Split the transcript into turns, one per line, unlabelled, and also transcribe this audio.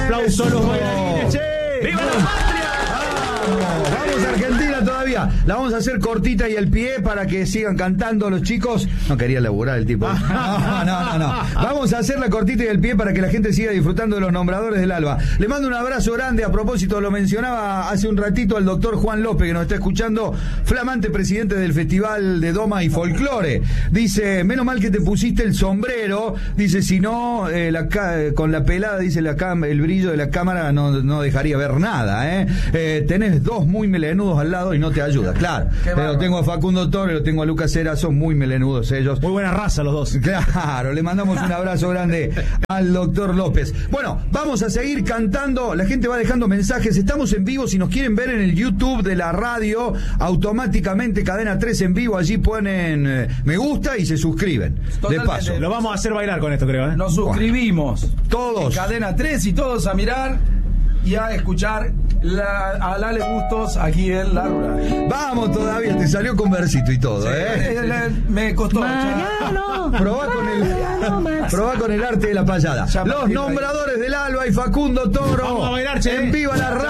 aplauso a los bailarines, che.
¡Viva la patria!
Vamos a Argentina todavía. La vamos a hacer cortita y el pie para que sigan cantando los chicos. No quería laburar el tipo. No. Vamos a hacer la cortita y el pie para que la gente siga disfrutando de los nombradores del Alba. Le mando un abrazo grande. A propósito, lo mencionaba hace un ratito al doctor Juan López, que nos está escuchando, flamante presidente del Festival de Doma y Folclore. Dice, menos mal que te pusiste el sombrero. Dice, si no, con la pelada, dice el brillo de la cámara no dejaría ver nada. Tenés dos muy melenudos al lado y no te ayuda, claro. Lo tengo a Facundo Torres, lo tengo a Lucas Cera, son muy melenudos ellos.
Muy buena raza los dos.
Claro, le mandamos un abrazo grande al doctor López. Bueno, vamos a seguir cantando. La gente va dejando mensajes. Estamos en vivo. Si nos quieren ver en el YouTube de la radio, automáticamente Cadena 3 en vivo. Allí ponen me gusta y se suscriben.
Totalmente.
De paso.
Lo vamos a hacer bailar con esto, creo.
Nos suscribimos.
Todos.
En Cadena 3 y todos a mirar y a escuchar a Lale Bustos aquí en La Rural.
Vamos todavía, te salió con versito y todo,
Me costó.
Probá con el arte de la payada. Los nombradores del Alba y Facundo Toro.
Vamos a bailar, che.
En viva la radio.